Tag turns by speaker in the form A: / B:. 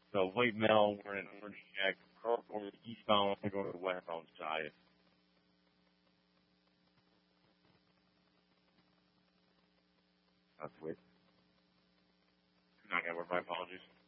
A: So white male wearing an orange jacket, or eastbound, I go to the westbound side. That's weird. Not gonna work. My apologies.